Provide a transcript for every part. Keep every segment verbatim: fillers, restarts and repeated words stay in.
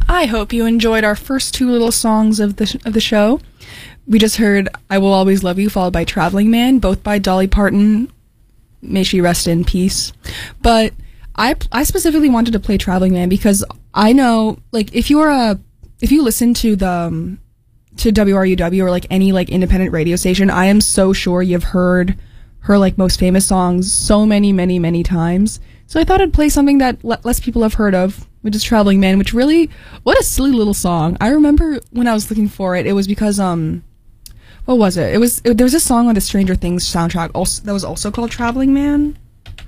I hope you enjoyed our first two little songs of the sh- of the show. We just heard "I Will Always Love You" followed by "Traveling Man," both by Dolly Parton. May she rest in peace. But I I specifically wanted to play "Traveling Man" because I know, like, if you're a if you listen to the um, to W R U W or like any like independent radio station, I am so sure you've heard her like most famous songs so many many many times. So I thought I'd play something that le- less people have heard of, which is "Traveling Man," which really, what a silly little song. I remember when I was looking for it, it was because, um, what was it? It was, it, there was a song on the Stranger Things soundtrack also, that was also called "Traveling Man"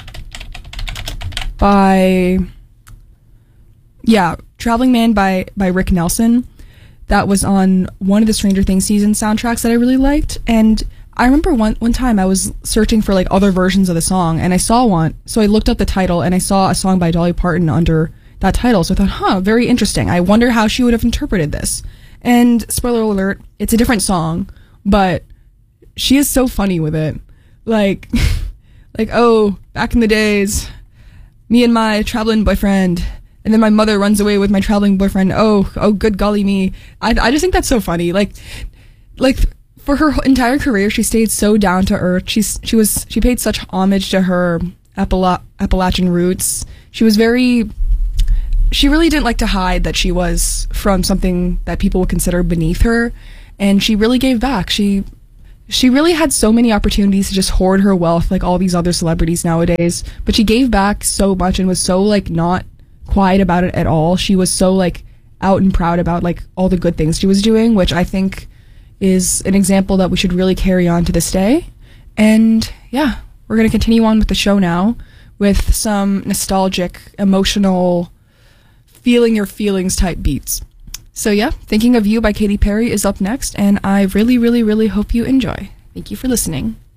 by, yeah, "Traveling Man" by, by Rick Nelson. That was on one of the Stranger Things season soundtracks that I really liked, and I remember one one time I was searching for like other versions of the song, and I saw one, so I looked up the title, and I saw a song by Dolly Parton under that title, so I thought, huh, very interesting. I wonder how she would have interpreted this. And spoiler alert, it's a different song, but she is so funny with it. Like, like, oh, back in the days, me and my traveling boyfriend, and then my mother runs away with my traveling boyfriend. Oh, oh, good golly me. I, I just think that's so funny. Like, like, for her entire career, she stayed so down to earth. She's she was she paid such homage to her Appala- Appalachian roots. She was very. She really didn't like to hide that she was from something that people would consider beneath her, and she really gave back. She she really had so many opportunities to just hoard her wealth like all these other celebrities nowadays, but she gave back so much and was so like not quiet about it at all. She was so like out and proud about like all the good things she was doing, which I think is an example that we should really carry on to this day. And yeah, we're going to continue on with the show now with some nostalgic, emotional, feeling your feelings type beats. So yeah, "Thinking of You" by Katy Perry is up next, and I really, really, really hope you enjoy. Thank you for listening.